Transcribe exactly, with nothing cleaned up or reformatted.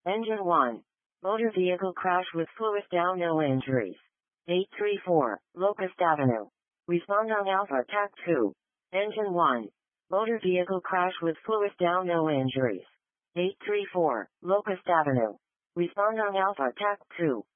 Engine one. Motor vehicle crash with fluid down, no injuries. eight three four, Locust Avenue. Respond on Alpha T A C two. Engine one. Motor vehicle crash with fluid down, no injuries. eight three four, Locust Avenue. Respond on Alpha T A C two.